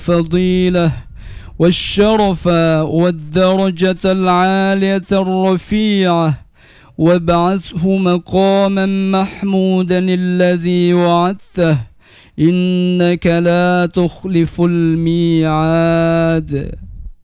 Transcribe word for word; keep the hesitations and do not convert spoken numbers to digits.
الفضيلة والشرف والدرجة العالية الرفيعة، وابعثه مقاما محمودا الذي وعدته، إنك لا تخلف الميعاد.